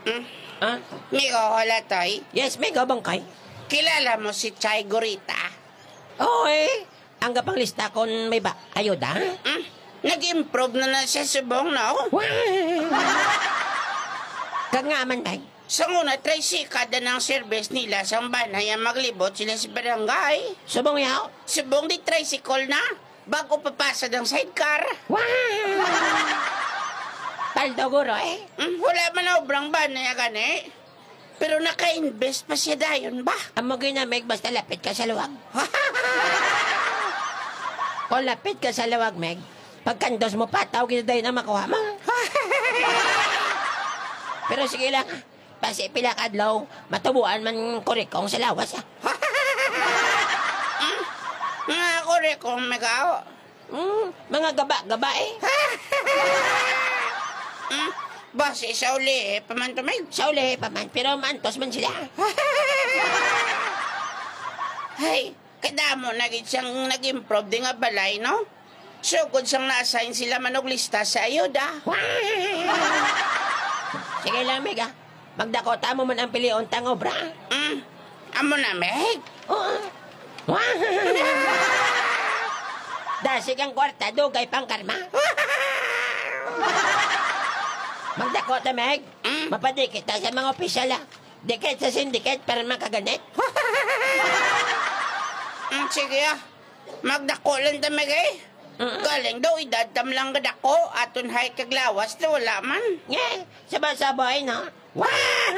Ah? Migo, wala toy. Yes, may bangkay. Kilala mo si Chay Gurita? Oo ang gapang lista kon may ba ayuda? Nag-improve na siya subong, no? Kag nga man day. Sa una, tricycada ng service nila sa banay ang maglibot sila sa barangay. Subong yaw. Subong di tricycle na, bago papasa ng sidecar. Paldo guro Wala man na obrang banay gani. Pero naka-invest pa siya dayon ba? Amo ginamig basta lapit ka sa luwag. Kung lapit ka sa luwag, Meg, pagkandos mo pataw ginaday na makuha mo. Pero sige lang, basi pila kadlaw, matubuan man kurikong sa lawas. Nga kurikong magaw. Mga gaba Basi sa uli, pamantumig. Sa uli pa man, pero mantos man sila. Hay, kadamo naging siyang nag-improve di nga balay, no? Sugod siyang na-assign sila manoglista sa ayuda. Sige lang, Meg, magdakota mo man ang pilion tang obra. Amo na, Meg? Dasig ang kwarta, dugay pang karma. Magdakota, Meg. Mapadikit ta sa mga opisyal, Dikit sa syndicate para makaganit. Sige magdako lang ta, Meg Galing daw, idadam lang gadako, aton hay kaglawas na wala man. Sabay-sabay, no?